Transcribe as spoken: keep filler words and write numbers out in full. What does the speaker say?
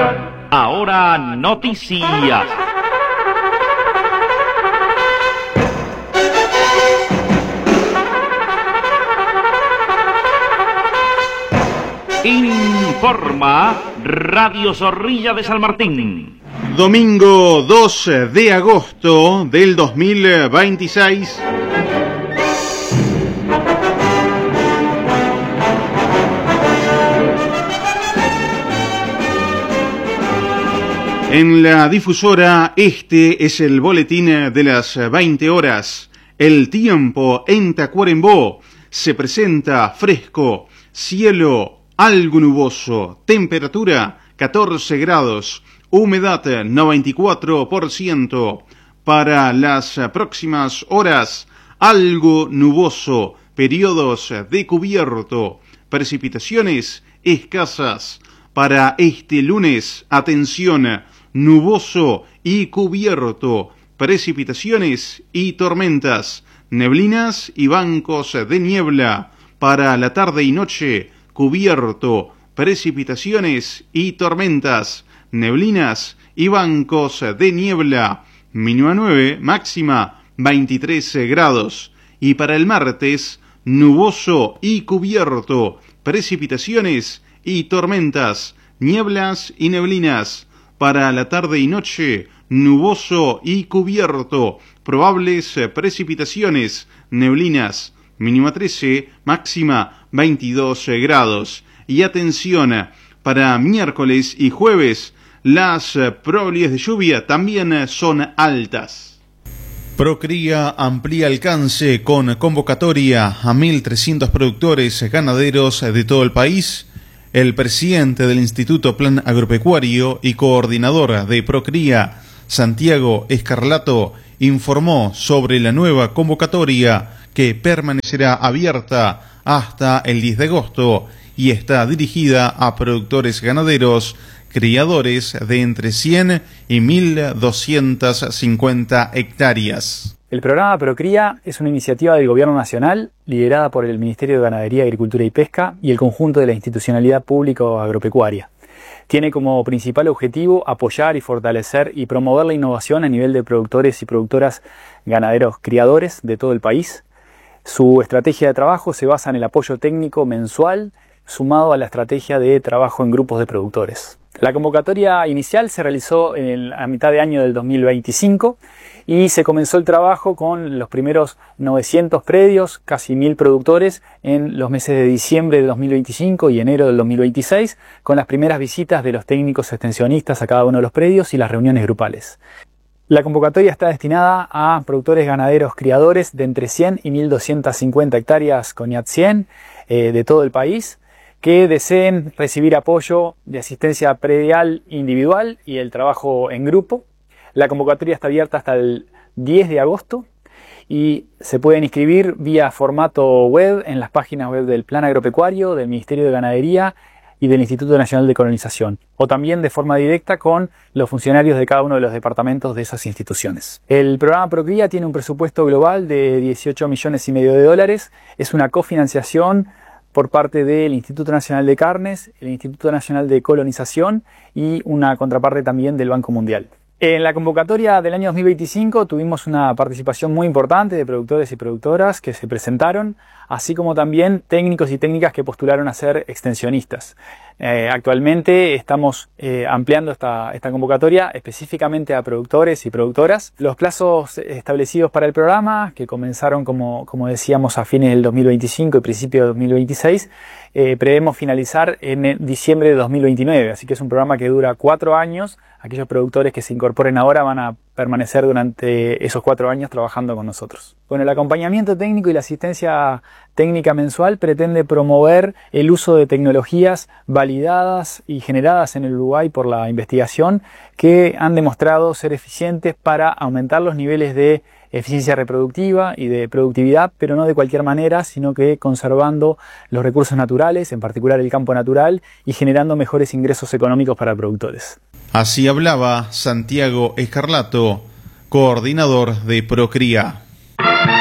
Ahora noticias. Informa Radio Zorrilla de San Martín. Domingo dos de agosto del dos mil veintiséis. En la difusora, este es el boletín de las veinte horas. El tiempo en Tacuarembó se presenta fresco, cielo algo nuboso, temperatura catorce grados, humedad noventa y cuatro por ciento. Para las próximas horas, algo nuboso, periodos de cubierto, precipitaciones escasas. Para este lunes, atención, nuboso y cubierto, precipitaciones y tormentas, neblinas y bancos de niebla. Para la tarde y noche, cubierto, precipitaciones y tormentas, neblinas y bancos de niebla. Mínima nueve, máxima veintitrés grados. Y para el martes, nuboso y cubierto, precipitaciones y tormentas, nieblas y neblinas. Para la tarde y noche, nuboso y cubierto, probables precipitaciones, neblinas, mínima trece, máxima veintidós grados. Y atención, para miércoles y jueves, las probabilidades de lluvia también son altas. Procría amplía alcance con convocatoria a mil trescientos productores ganaderos de todo el país. El presidente del Instituto Plan Agropecuario y coordinador de Procría, Santiago Escarlato, informó sobre la nueva convocatoria que permanecerá abierta hasta el diez de agosto y está dirigida a productores ganaderos, criadores de entre cien y mil doscientas cincuenta hectáreas. El programa Procría es una iniciativa del Gobierno Nacional liderada por el Ministerio de Ganadería, Agricultura y Pesca y el conjunto de la institucionalidad pública agropecuaria. Tiene como principal objetivo apoyar y fortalecer y promover la innovación a nivel de productores y productoras ganaderos criadores de todo el país. Su estrategia de trabajo se basa en el apoyo técnico mensual sumado a la estrategia de trabajo en grupos de productores. La convocatoria inicial se realizó en el, a mitad de año del dos mil veinticinco y se comenzó el trabajo con los primeros novecientos predios, casi mil productores, en los meses de diciembre de dos mil veinticinco y enero del dos mil veintiséis, con las primeras visitas de los técnicos extensionistas a cada uno de los predios y las reuniones grupales. La convocatoria está destinada a productores ganaderos criadores de entre cien y mil doscientas cincuenta hectáreas con I A T cien eh, de todo el país, que deseen recibir apoyo de asistencia predial individual y el trabajo en grupo. La convocatoria está abierta hasta el diez de agosto y se pueden inscribir vía formato web en las páginas web del Plan Agropecuario, del Ministerio de Ganadería y del Instituto Nacional de Colonización, o también de forma directa con los funcionarios de cada uno de los departamentos de esas instituciones. El programa Procría tiene un presupuesto global de dieciocho millones y medio de dólares. Es una cofinanciación por parte del Instituto Nacional de Carnes, el Instituto Nacional de Colonización y una contraparte también del Banco Mundial. En la convocatoria del año dos mil veinticinco tuvimos una participación muy importante de productores y productoras que se presentaron, así como también técnicos y técnicas que postularon a ser extensionistas. Eh, actualmente estamos eh, ampliando esta, esta convocatoria específicamente a productores y productoras. Los plazos establecidos para el programa, que comenzaron como, como decíamos a fines del dos mil veinticinco y principio de dos mil veintiséis, eh, prevemos finalizar en diciembre de dos mil veintinueve, así que es un programa que dura cuatro años. Aquellos productores que se incorporen ahora van a permanecer durante esos cuatro años trabajando con nosotros. Con el acompañamiento técnico y la asistencia técnica mensual pretende promover el uso de tecnologías validadas y generadas en el Uruguay por la investigación que han demostrado ser eficientes para aumentar los niveles de eficiencia reproductiva y de productividad, pero no de cualquier manera, sino que conservando los recursos naturales, en particular el campo natural, y generando mejores ingresos económicos para productores. Así hablaba Santiago Escarlato, coordinador de Procría.